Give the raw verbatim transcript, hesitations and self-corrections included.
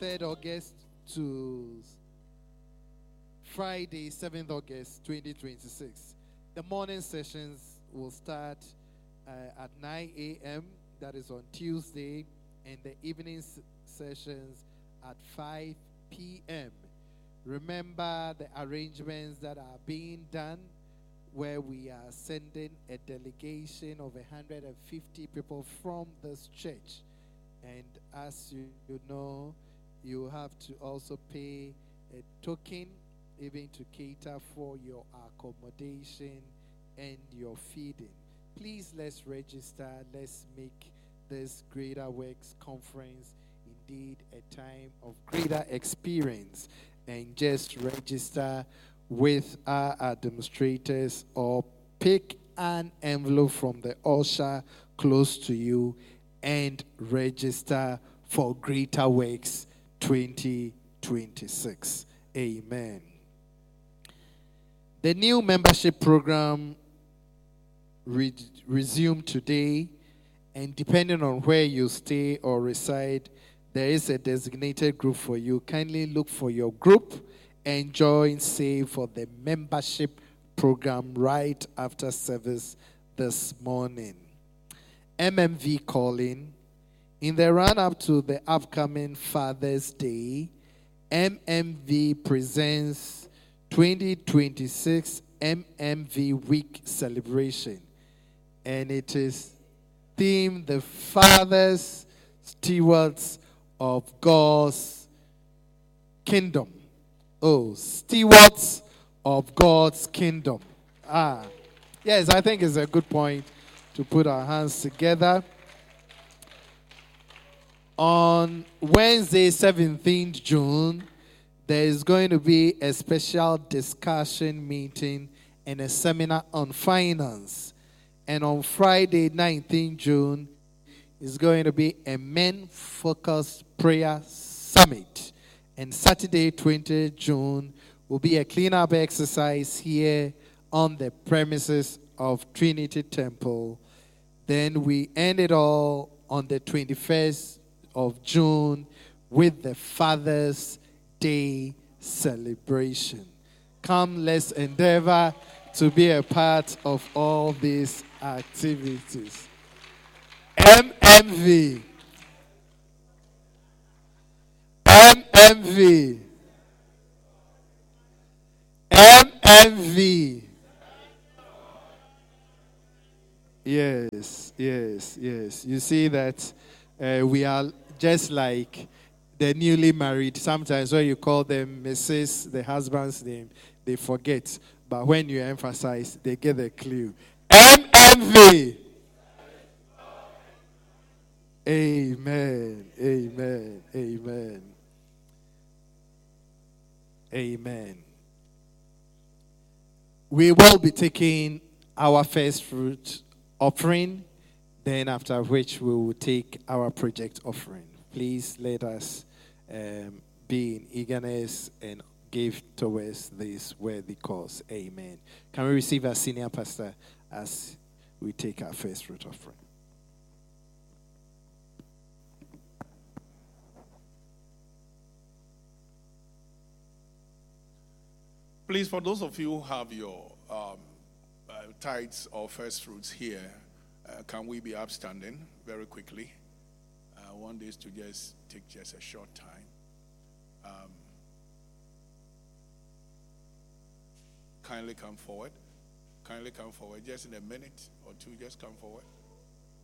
third August to Friday, seventh August twenty twenty-six. The morning sessions will start uh, at nine a.m. That is on Tuesday, and the evening s- sessions at five p.m. Remember the arrangements that are being done, where we are sending a delegation of one hundred fifty people from this church. And as you, you know, you have to also pay a token, even to cater for your accommodation and your feeding. Please, let's register. Let's make this Greater Works Conference indeed a time of greater experience. And just register with our administrators, or pick an envelope from the usher close to you and register for Greater Works twenty twenty-six. Amen. The new membership program re- resumed today, and depending on where you stay or reside, there is a designated group for you. Kindly look for your group and join Save for the membership program right after service this morning. M M V calling. In the run up to the upcoming Father's Day, M M V presents twenty twenty-six M M V Week celebration, and it is themed the Fathers Stewards of God's Kingdom. Oh, stewards of God's kingdom. Ah, yes, I think it's a good point to put our hands together. On Wednesday, seventeenth June, there is going to be a special discussion meeting and a seminar on finance. And on Friday, nineteenth June, is going to be a men-focused prayer summit. And Saturday, twentieth June, will be a cleanup exercise here on the premises of Trinity Temple. Then we end it all on the twenty-first of June with the Father's Day celebration. Come, let's endeavor to be a part of all these activities. M M V. M M V. M M V. Yes, yes, yes. You see that uh, we are just like the newly married. Sometimes when you call them Missus, the husband's name, they forget. But when you emphasize, they get the clue. M M V. Amen. Amen. Amen. Amen. We will be taking our first fruit offering, then after which we will take our project offering. Please let us um, be in eagerness and give towards this worthy cause. Amen. Can we receive our senior pastor as we take our first fruit offering? Please, for those of you who have your um, uh, tithes or first fruits here, uh, can we be upstanding very quickly? I want this to just take just a short time. Um, kindly come forward. Kindly come forward. Just in a minute or two, just come forward.